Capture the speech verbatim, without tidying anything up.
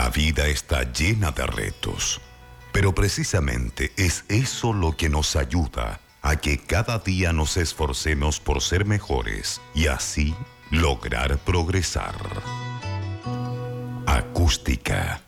La vida está llena de retos, pero precisamente es eso lo que nos ayuda a que cada día nos esforcemos por ser mejores y así lograr progresar. Acústica.